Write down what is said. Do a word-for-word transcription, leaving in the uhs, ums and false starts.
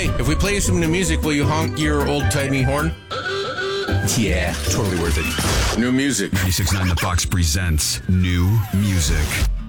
Hey, if we play you some new music, will you honk your old-timey horn? Yeah, totally worth it. New music. ninety-six point nine The Fox presents new music.